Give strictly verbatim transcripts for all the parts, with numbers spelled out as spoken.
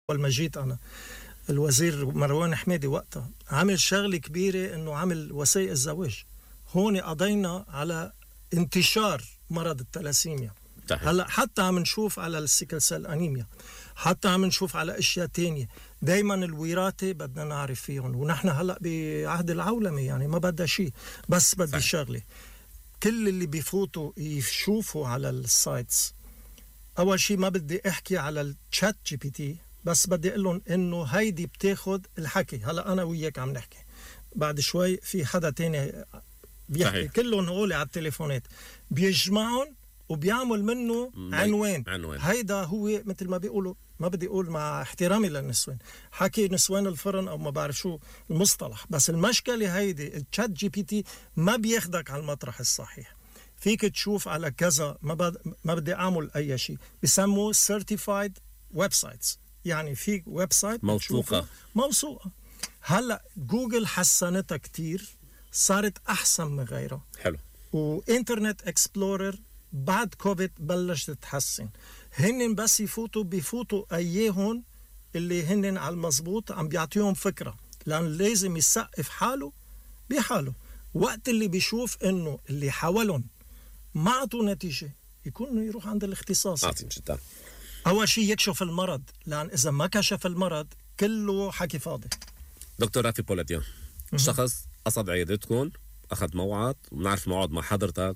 أول ما جيت أنا الوزير مروان حميدي وقتها عمل شغلة كبيرة إنه عمل وثائق الزواج. هون قضينا على انتشار مرض التلاسيميا. هلا حتى عم نشوف على السيكل سيل أنيميا، حتى عم نشوف على أشياء تانية. دايما الوراثة بدنا نعرف فيهم، ونحن هلا بعهد العولمة يعني ما بدها شيء، بس بدي شغلة. كل اللي بيفوتوا يشوفوا على السايتس، أول شيء ما بدي أحكي على الشات جي بي تي، بس بدي أقول لهم إنه هيدي بتاخد الحكي. هلا أنا وياك عم نحكي، بعد شوي في حدا تاني بيحكي. صحيح. كلهم هولي على التليفونات بيجمعهم وبيعمل منه عنوان. عنوان هيدا هو مثل ما بيقولوا، ما بدي أقول مع احترامي للنسوان، حكي نسوان الفرن أو ما بعرف شو المصطلح، بس المشكلة هيدي الشات جي بي تي ما بياخدك على المطرح الصحيح. فيك تشوف على كذا، ما, بد... ما بدي أعمل أي شيء، بيسموه certified websites، يعني في ويب سايت موثوقة موثوقة. هلأ جوجل حسنتها كتير، صارت أحسن من غيرها. حلو. وإنترنت إكسبلورر بعد كوفيد بلشت تتحسن. هن بس يفوتوا بيفوتوا أيهن اللي هن على المزبوط عم بيعطيهم فكرة، لأن لازم يسقف حاله بحاله. وقت اللي بيشوف إنه اللي حاولهم ما عطوا نتيجة، يكون يروح عند الاختصاص. عظيم جدا. أول شيء يكشف المرض، لأن إذا ما كشف المرض كله حكي فاضي. دكتور رافي بولاديان، شخص قصد عيادتكم، أخذ موعد، ونعرف موعد مع حضرتك،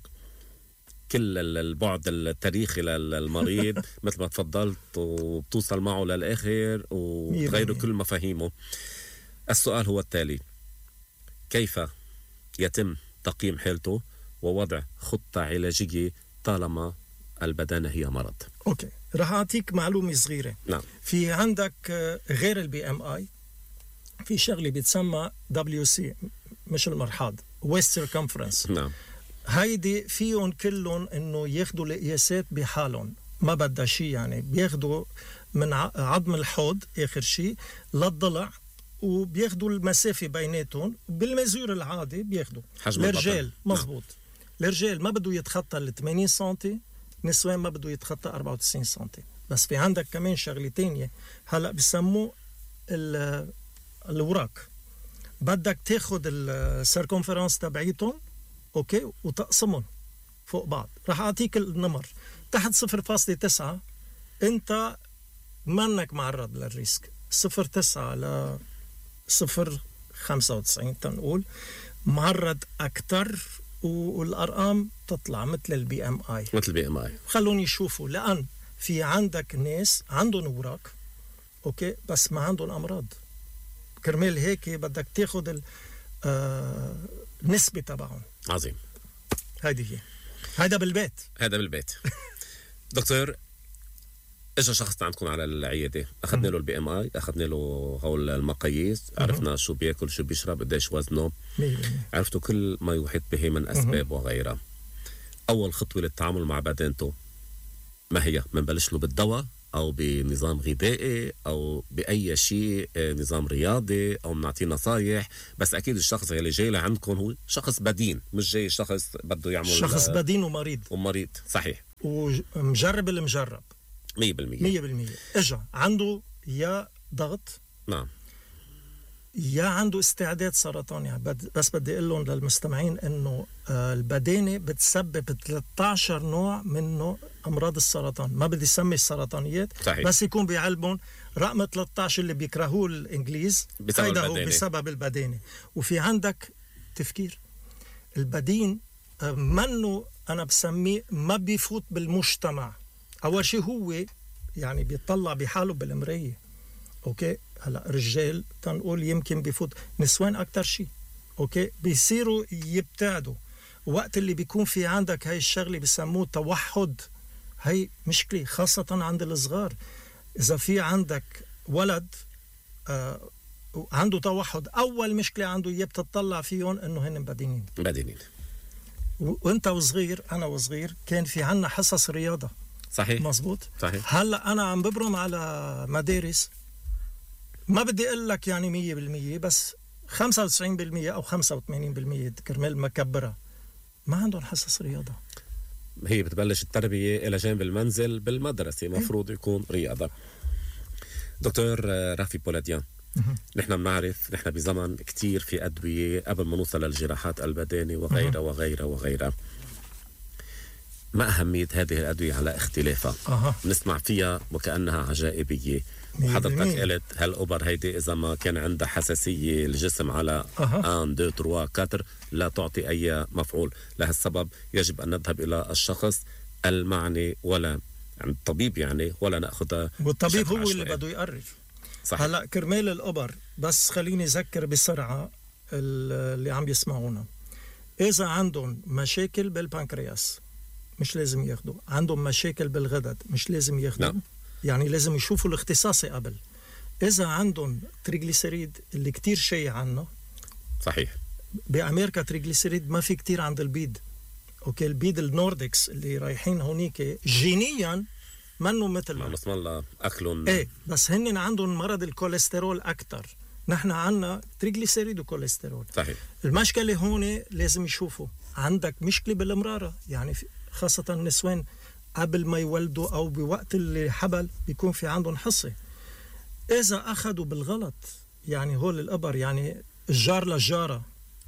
كل البعد التاريخي للمريض مثل ما تفضلت، وبتوصل معه للآخر وتغيروا كل مفاهيمه. السؤال هو التالي: كيف يتم تقييم حالته ووضع خطة علاجية طالما البدانة هي مرض؟ أوكي، رح أعطيك معلومة صغيرة. نعم. في عندك غير البي ام اي في شغلة بتسمى دبليو سي، مش المرحاض، ويست سيركمفرنس. نعم. هيدي فيهم كلهم انه ياخدوا القياسات بحالهم، ما بدها شيء، يعني بياخدوا من عظم الحوض اخر شيء للضلع، وبياخدوا المسافة بيناتهم بالمزور العادي بياخدوا. الرجال مزبوط. نعم. الرجال ما بده يتخطى ال ثمانين سنتي، نسوان ما بده يتخطى أربعة وتسعين سنتي. بس في عندك كمان شغلة تانية هلأ بيسموه الوراك. بدك تاخد السيركمفرنس تبعيتهم، اوكي، وتقسمهم فوق بعض. رح اعطيك النمر تحت صفر فاصلة تسعة، انت منك معرض للريسك. صفر تسعة ل صفر خمسة وتسعين تنقول معرض اكتر، والارقام تطلع مثل البي ام اي. مثل البي ام اي. خلوني يشوفوا، لان في عندك ناس عندهم وراك، اوكي، بس ما عندهم امراض. كرمال هيك بدك تاخد النسبة تبعهم. عظيم. هيدي هي، هيدا بالبيت، هيدا بالبيت. دكتور، اجا شخص عندكم على العيادة، اخذنا له البي ام اي، اخذنا له هول المقاييس، عرفنا شو بياكل، شو بيشرب، قديش وزنه، عرفتوا كل ما يحيط به من اسباب وغيرها. اول خطوة للتعامل مع بدانته ما هي؟ منبلش له بالدواء أو بنظام غذائي أو بأي شيء، نظام رياضي، أو منعطيه نصايح؟ بس أكيد الشخص اللي جاي لعندكم هو شخص بدين، مش جاي شخص بده يعمل شخص بدين ومريض ومريض. صحيح. ومجرب المجرب مية بالمية مية بالمية. إجا عنده يا ضغط، نعم، يا عنده استعداد سرطاني. بس بدي أقول لهم للمستمعين إنه البدانة بتسبب ثلاثة عشر نوع منه أمراض السرطان. ما بدي سمي السرطانيات. صحيح. بس يكون بعلمهم رقم ثلاثة عشر اللي بيكرهوه الإنجليز بسبب هو بسبب البدانة. وفي عندك تفكير البدين منه، أنا بسميه ما بيفوت بالمجتمع. أول شيء هو يعني بيطلع بحاله بالمراية، اوكي. هلا رجال تنقول يمكن بيفوت، نسوان اكتر شيء، اوكي، بيصيروا يبتعدوا. وقت اللي بيكون في عندك هاي الشغله بسموه توحد، هاي مشكله خاصه عند الصغار. اذا في عندك ولد آه عنده توحد، اول مشكله عنده اياه بتطلع فيهم انه هن بدينين بدينين. وانت وصغير، انا وصغير، كان في عنا حصص رياضه. صحيح. مزبوط. صحيح. هلا انا عم ببرم على مدارس، ما بدي أقول لك يعني مية بالمية، بس خمسة وتسعين بالمية أو خمسة وثمانين بالمية كرمال مكبرة ما عندهم حصص رياضة. هي بتبلش التربية إلى جانب المنزل بالمدرسة، مفروض يكون رياضة. دكتور رافي بولاديان، نحن بنعرف نحن بزمن كتير في أدوية قبل ما نوصل للجراحات البدانية وغيرها وغيرها وغيرها. ما أهمية هذه الأدوية على اختلافها؟ أه. نسمع فيها وكأنها عجائبية، وحضرتك قلت هالأوبر هيدي إذا ما كان عندها حساسية الجسم على أه. واحد اثنين ثلاثة أربعة لا تعطي أي مفعول. لهالسبب يجب أن نذهب إلى الشخص المعني ولا عند الطبيب يعني، ولا نأخذها. والطبيب هو اللي بده يقرر. صحيح. هلا كرمال الأوبر بس خليني أذكر بسرعة اللي عم يسمعونا، إذا عندهم مشاكل بالبنكرياس مش لازم ياخدوا، عندهم مشاكل بالغدد مش لازم ياخدوا. نعم. يعني لازم يشوفوا الاختصاصي قبل. إذا عندهم تريغليسيريد اللي كتير شيء عنه. صحيح. بأمريكا تريغليسيريد ما في كتير عند البيض. أوكي، البيض النوردكس اللي رايحين هونيك جينيا منه مثل ما بسم الله أكلهم. إيه، بس هن عندهم مرض الكوليسترول أكتر. نحن عنا تريغليسيريد وكوليسترول. صحيح. المشكلة هون لازم يشوفوا عندك مشكلة بالمرارة، يعني خاصة النسوان قبل ما يولدوا أو بوقت اللي حبل بيكون في عندهم حصة. إذا أخذوا بالغلط يعني هول الأبر، يعني الجار للجارة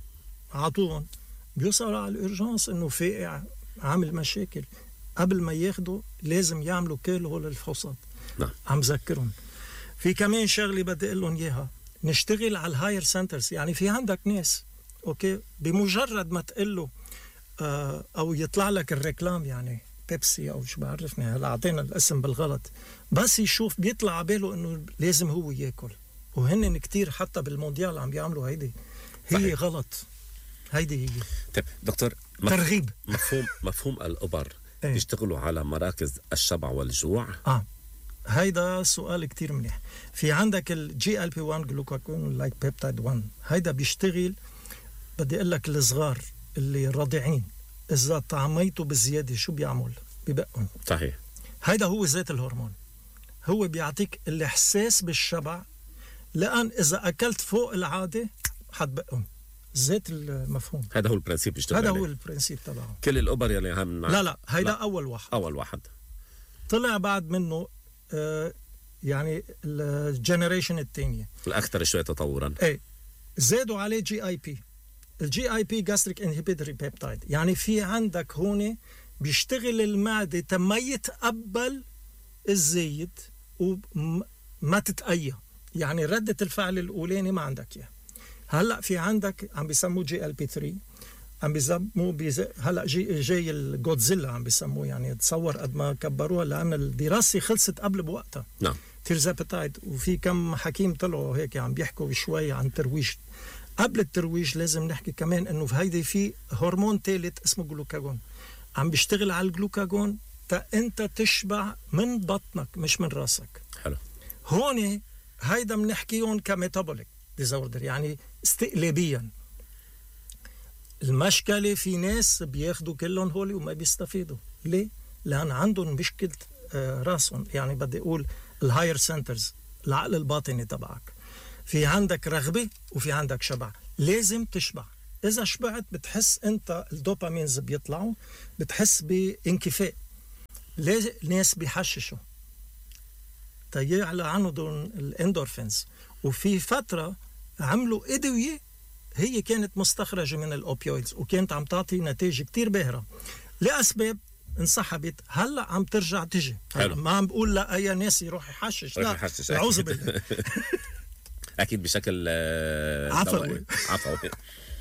عطوهم، بيوصلوا على الإرجانس إنه فائع عامل مشاكل. قبل ما ياخدوا لازم يعملوا كل هول الفحوصات. نعم. عم ذكرهم. في كمان شغلة بدي أقول لهم إياها، نشتغل على الهاير سنترز. يعني في عندك ناس أوكي بمجرد ما تقول له آه أو يطلع لك الريكلام، يعني بيبسي أو شو بعرفني، هلا أعطينا الاسم بالغلط، بس يشوف بيطلع عباله إنه لازم هو ياكل. وهن كتير حتى بالمونديال عم بيعملوا هيدي، هي صحيح. غلط. هيدي هي. طيب دكتور، مف... ترغيب. مفهوم مفهوم الأبر ايه؟ يشتغلوا على مراكز الشبع والجوع. اه هيدا سؤال كتير منيح. في عندك الجي ال بي واحد جلوكاجون لايك بيبتايد واحد، هيدا بيشتغل بدي اقول لك الصغار اللي رضيعين اذا طعميته بزياده شو بيعمل؟ ببقهم. صحيح. هيدا هو ذات الهرمون، هو بيعطيك الاحساس بالشبع، لان اذا اكلت فوق العاده حتبقهم. ذات المفهوم. هذا هو البرنسيب بيشتغل هذا عليه. هو البرنسيب تبعه. كل الأوبر يلي هم لا لا هيدا لا. اول واحد. اول واحد طلع بعد منه آه يعني الجنريشن الثانيه الاكثر شوي تطورا. ايه، زادوا عليه جي اي بي. الجي اي بي جاستريك انهبيتوري بيبتايد، يعني في عندك هون بيشتغل المعده تما يتقبل الزيت وما تتأيى، يعني ردة الفعل الأولاني ما عندك إياه. هلا في عندك عم بيسموه جي ال بي ثلاثة، عم بيسموه بيز... هلا جي جاي الجودزيلا عم بيسموه، يعني تصور قد ما كبروها، لأن الدراسة خلصت قبل بوقتها. نعم. تيرزابيتايد، وفي كم حكيم طلعوا هيك عم بيحكوا شوي عن ترويج. قبل الترويج لازم نحكي كمان انه في هيدي في هرمون ثالث اسمه جلوكاجون، عم بيشتغل على الجلوكاجون تا انت تشبع من بطنك مش من راسك. حلو. هون هيدا بنحكيهم كميتابوليك ديزوردر، يعني استقلابيا. المشكلة في ناس بياخدوا كلهم هولي وما بيستفيدوا. ليه؟ لأن عندهم مشكلة آه راسهم، يعني بدي أقول الهاير سنترز، العقل الباطني تبعك. في عندك رغبة وفي عندك شبع، لازم تشبع. إذا شبعت بتحس أنت الدوبامينز بيطلعوا، بتحس بانكفاء. ليه الناس بيحششوا تيعلى عنهم الاندورفينز. وفي فترة عملوا أدوية هي كانت مستخرجة من الأوبيويدز وكانت عم تعطي نتائج كتير باهرة، لأسباب انسحبت. هلا عم ترجع تجي. ما عم بقول لا أي ناس يروح يحشش، لا أعوذ بالله. أكيد بشكل عفوي عفوي.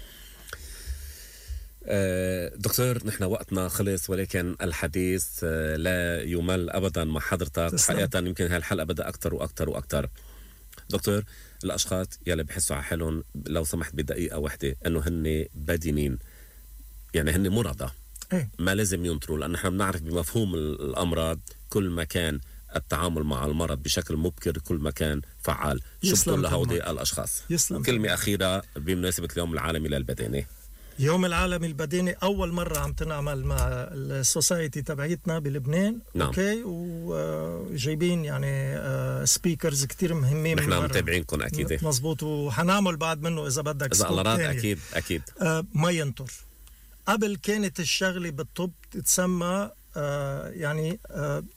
دكتور، نحن وقتنا خلص، ولكن الحديث لا يمل أبدا مع حضرتك. حقيقة يمكن هالحلقة بدأ أكتر وأكتر وأكتر. دكتور، الأشخاص يلي بحسوا على حالهم لو سمحت بدقيقة واحدة أنه هن بدينين، يعني هن مرضى، إيه؟ ما لازم ينطروا، لأن نحن بنعرف بمفهوم الأمراض كل ما كان التعامل مع المرض بشكل مبكر كل ما كان فعال. شو بتقول لهودي الأشخاص؟ يسلم. كلمة أخيرة بمناسبة اليوم العالمي للبدانة. يوم العالمي البداني أول مرة عم تنعمل مع السوسايتي تبعيتنا بلبنان. نعم. أوكي، وجايبين يعني سبيكرز كتير مهمين. نحن متابعينكم أكيد. مزبوط، وحنعمل بعد منه إذا بدك إذا الله راد. أكيد أكيد. آه ما ينطر. قبل كانت الشغلة بالطب تتسمى آه يعني آه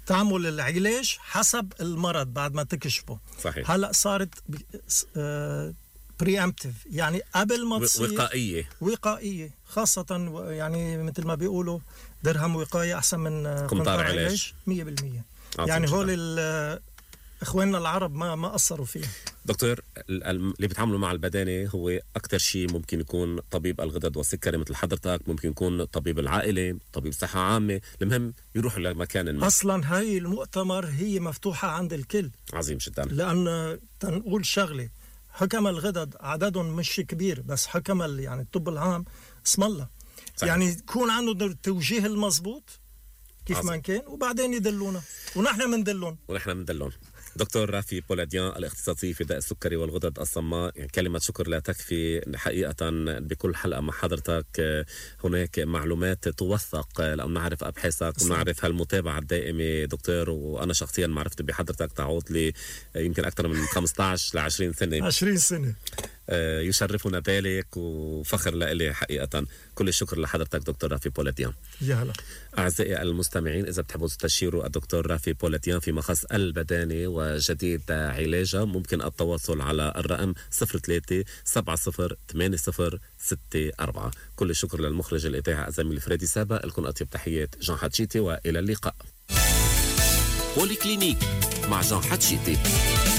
تعمل العلاج حسب المرض بعد ما تكشفه. صحيح. هلأ صارت بريامبتيف، يعني قبل ما تصير وقائية وقائية، خاصة يعني مثل ما بيقولوا درهم وقاية أحسن من قنطار علاج مية بالمية. يعني هول إخواننا العرب ما ما قصروا فيه. دكتور، اللي بيتعاملوا مع البدانة هو أكتر شيء ممكن يكون طبيب الغدد والسكري مثل حضرتك، ممكن يكون طبيب العائلة، طبيب صحة عامة، المهم يروحوا لمكان ما. أصلا هاي المؤتمر هي مفتوحة عند الكل. عظيم جدا. لأن تنقول شغلة، حكم الغدد عددهم مش كبير، بس حكم يعني الطب العام اسم الله. صحيح. يعني يكون عنده التوجيه المضبوط كيف عظيم. ما كان، وبعدين يدلونا ونحن مندلون ونحن مندلون. دكتور رافي بولاديان، الاختصاصي في داء السكري والغدد الصماء، يعني كلمة شكر لا تكفي حقيقة. بكل حلقة مع حضرتك هناك معلومات توثق، لأن نعرف أبحاثك ونعرف هالمتابعة الدائمة دكتور. وأنا شخصيا معرفتي بحضرتك تعود لي يمكن أكثر من خمسة عشر ل عشرين سنة. عشرين سنة يشرفنا ذلك وفخر لإلي حقيقة. كل الشكر لحضرتك دكتور رافي بولاديان. يا هلا. أعزائي المستمعين، إذا بتحبوا تستشيروا الدكتور رافي بولاديان في مخص البدانة وجديد علاجها، ممكن التواصل على الرقم صفر ثلاثة سبعة صفر ثمانية صفر ستة أربعة. كل الشكر للمخرج الإذاعي الزميل فريدي سابا. لكم أطيب تحيات جان حتشيتي، وإلى اللقاء. بولي كلينيك مع جان حتشيتي.